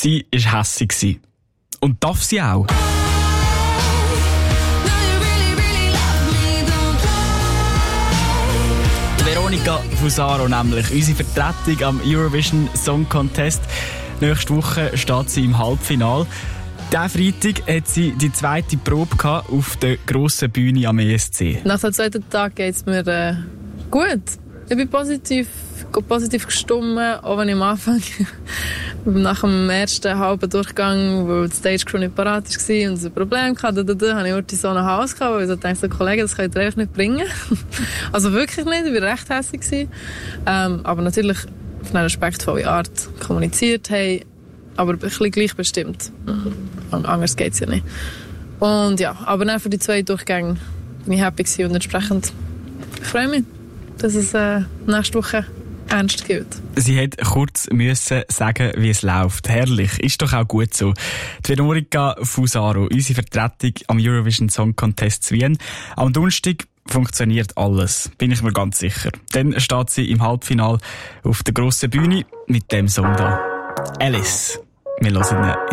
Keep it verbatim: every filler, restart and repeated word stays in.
Sie war hässig. Und darf sie auch. Veronica Fusaro nämlich, unsere Vertretung am Eurovision Song Contest. Nächste Woche steht sie im Halbfinale. Diesen Freitag hat sie die zweite Probe gehabt auf der grossen Bühne am E S C. Nach dem zweiten Tag geht es mir äh, gut. Ich bin positiv, positiv gestimmt, auch wenn ich am Anfang nach dem ersten halben Durchgang, wo die Stage Crew nicht parat war und es ein Problem hatte, da, da, da, habe ich heute so nach Hause gekommen, weil ich dachte, so, Kollegen, das könnt ihr einfach nicht bringen. Also wirklich nicht, ich war recht hässlich. Ähm, aber natürlich auf eine respektvolle Art kommuniziert haben, aber ein bisschen gleichbestimmt. Anders geht es ja nicht. Und ja, aber dann für die zwei Durchgänge bin ich happy gewesen und entsprechend freue mich, dass es äh, nächste Woche ernst gilt. Sie hätte kurz müssen sagen, wie es läuft. Herrlich, ist doch auch gut so. Die Veronica Fusaro, unsere Vertretung am Eurovision Song Contest Wien. Am Donnerstag funktioniert alles, bin ich mir ganz sicher. Dann steht sie im Halbfinale auf der grossen Bühne mit dem Song da. Alice. Wir hören ihn